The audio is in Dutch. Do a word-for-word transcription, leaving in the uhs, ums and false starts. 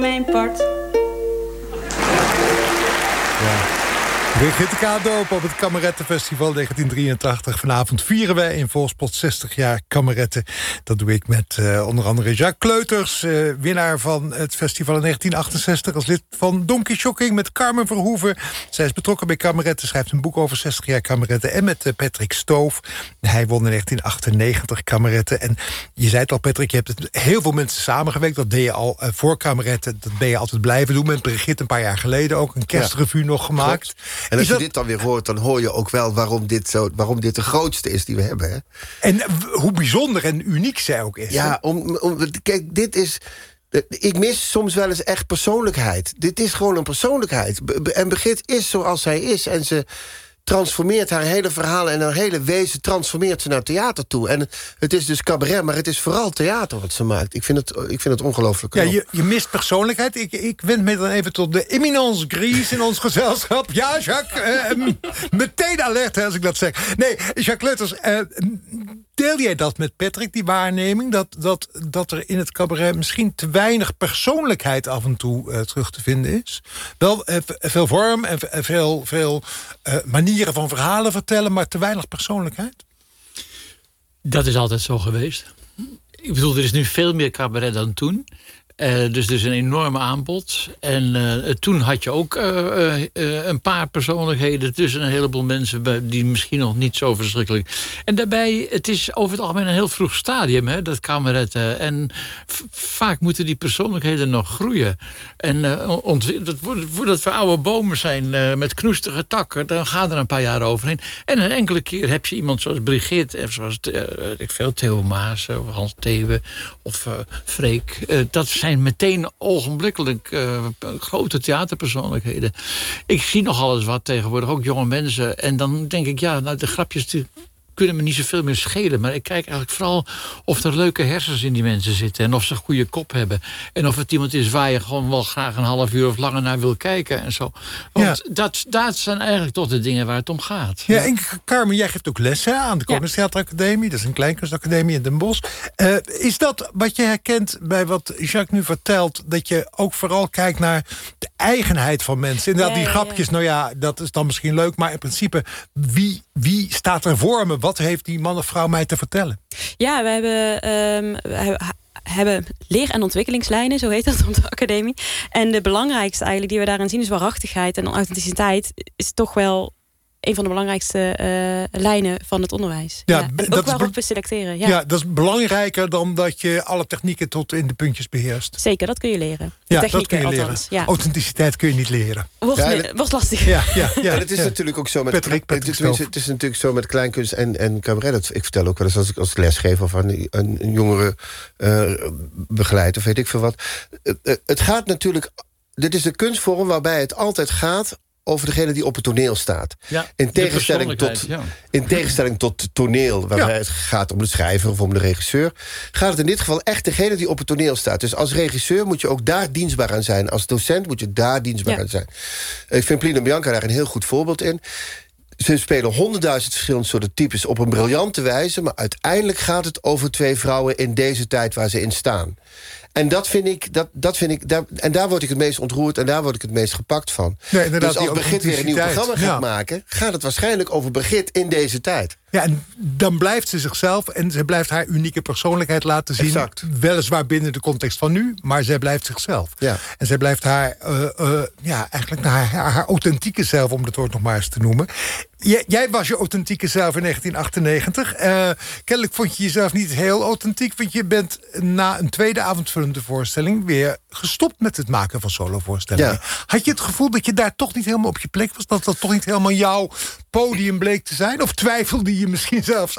Mijn part. Ja. Brigitte Kadoop op het Kamerettenfestival negentien drieëntachtig. Vanavond vieren wij in Volkspot zestig jaar kameretten. Dat doe ik met uh, onder andere Jacques Kleuters, uh, winnaar van het festival in negentien achtenzestig... als lid van Donkey Shocking met Carmen Verhoeven. Zij is betrokken bij kameretten, schrijft een boek over zestig jaar kameretten. En met uh, Patrick Stoof. Hij won in negentien achtennegentig kameretten. En je zei het al, Patrick, je hebt het heel veel mensen samengewerkt. Dat deed je al uh, voor kameretten. Dat ben je altijd blijven doen. Met Brigitte een paar jaar geleden ook een kerstrevue ja, nog gemaakt. Klopt. En als is je dat... dit dan weer hoort, dan hoor je ook wel waarom dit, zo, waarom dit de grootste is die we hebben. Hè? En hoe bijzonder en uniek zij ook is. Ja, om, om, kijk, dit is... Ik mis soms wel eens echt persoonlijkheid. Dit is gewoon een persoonlijkheid. En Brigitte is zoals zij is. En ze transformeert haar hele verhaal en haar hele wezen transformeert ze naar theater toe. En het is dus cabaret, maar het is vooral theater wat ze maakt. Ik vind het, ik vind het ongelooflijk. Ja, je, je mist persoonlijkheid. Ik, ik wend me dan even tot de eminence grise in ons gezelschap. Ja, Jacques, uh, meteen alert hè, als ik dat zeg. Nee, Jacques Kleuters, uh, deel jij dat met Patrick, die waarneming? Dat, dat, dat er in het cabaret misschien te weinig persoonlijkheid af en toe uh, terug te vinden is? Wel uh, veel vorm en veel, veel uh, manieren van verhalen vertellen, maar te weinig persoonlijkheid? Dat is altijd zo geweest. Ik bedoel, er is nu veel meer cabaret dan toen. Uh, dus er is een enorm aanbod. En uh, toen had je ook uh, uh, uh, een paar persoonlijkheden tussen een heleboel mensen die misschien nog niet zo verschrikkelijk. En daarbij, het is over het algemeen een heel vroeg stadium, hè, dat kameretten. En v- vaak moeten die persoonlijkheden nog groeien. En uh, ont- dat, voordat we oude bomen zijn uh, met knoestige takken, dan gaan er een paar jaar overheen. En een enkele keer heb je iemand zoals Brigitte, of zoals uh, ik veel, Theo Maas, of Hans Thewe, of uh, Freek. Uh, dat zijn meteen ogenblikkelijk uh, grote theaterpersoonlijkheden. Ik zie nog alles wat tegenwoordig, ook jonge mensen. En dan denk ik, ja, nou, de grapjes die kunnen me niet zoveel meer schelen. Maar ik kijk eigenlijk vooral of er leuke hersens in die mensen zitten. En of ze een goede kop hebben. En of het iemand is waar je gewoon wel graag een half uur of langer naar wil kijken. En zo. Want ja. dat, dat zijn eigenlijk toch de dingen waar het om gaat. Ja, en Carmen, jij geeft ook lessen aan de Koningstheateracademie. Dat is een kleinkunstacademie in Den Bosch. Uh, is dat wat je herkent bij wat Jacques nu vertelt? Dat je ook vooral kijkt naar de eigenheid van mensen. Inderdaad, die ja, grapjes, ja. nou ja, dat is dan misschien leuk. Maar in principe, wie, wie staat er voor me? Wat heeft die man of vrouw mij te vertellen? Ja, we hebben, um, we hebben leer- en ontwikkelingslijnen, zo heet dat op de academie. En de belangrijkste eigenlijk die we daarin zien is waarachtigheid en authenticiteit is toch wel een van de belangrijkste uh, lijnen van het onderwijs. Ja, ja. En ook waarop we selecteren. Ja. ja, dat is belangrijker dan dat je alle technieken tot in de puntjes beheerst. Zeker, dat kun je leren. De ja, dat kun je leren. Ja. Authenticiteit kun je niet leren. Wordt, ja, me, wordt lastig. Ja, ja, ja, en het is ja. natuurlijk ook zo met Patrick, Patrick het, is, het is natuurlijk zo met kleinkunst en, en cabaret. Dat, ik vertel ook wel eens als ik als lesgever of een, een, een jongere uh, begeleid of weet ik veel wat. Uh, uh, het gaat natuurlijk. Dit is een kunstvorm waarbij het altijd gaat over degene die op het toneel staat. Ja, in, tegenstelling tot, ja. in tegenstelling tot toneel, waarbij ja. het gaat om de schrijver of om de regisseur, gaat het in dit geval echt degene die op het toneel staat. Dus als regisseur moet je ook daar dienstbaar aan zijn. Als docent moet je daar dienstbaar ja. aan zijn. Ik vind Plien en Bianca daar een heel goed voorbeeld in. Ze spelen honderdduizend verschillende soorten types op een briljante wijze, maar uiteindelijk gaat het over twee vrouwen in deze tijd waar ze in staan. En dat vind ik, dat, dat vind ik daar, en daar word ik het meest ontroerd en daar word ik het meest gepakt van. Ja, dus als Brigitte weer een nieuw programma gaat ja. maken, gaat het waarschijnlijk over Brigitte in deze tijd. Ja, en dan blijft ze zichzelf en ze blijft haar unieke persoonlijkheid laten zien. Exact. Weliswaar binnen de context van nu, maar zij blijft zichzelf. Ja. En zij blijft haar, uh, uh, ja, eigenlijk haar, haar, haar authentieke zelf, om het woord nog maar eens te noemen. Jij, jij was je authentieke zelf in negentien achtennegentig. Uh, kennelijk vond je jezelf niet heel authentiek, want je bent na een tweede avondvullende voorstelling weer gestopt met het maken van solovoorstellingen. Ja. Had je het gevoel dat je daar toch niet helemaal op je plek was? Dat dat toch niet helemaal jouw podium bleek te zijn? Of twijfelde je misschien zelfs